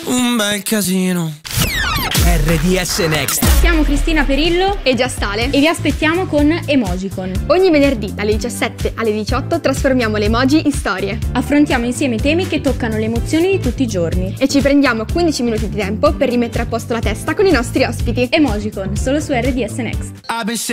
un bel casino. RDS Next. Siamo Cristina Perillo e Giastale e vi aspettiamo con Emojicon. Ogni venerdì dalle 17 alle 18 trasformiamo le emoji in storie. Affrontiamo insieme temi che toccano le emozioni di tutti i giorni e ci prendiamo 15 minuti di tempo per rimettere a posto la testa con i nostri ospiti. Emojicon, solo su RDS Next.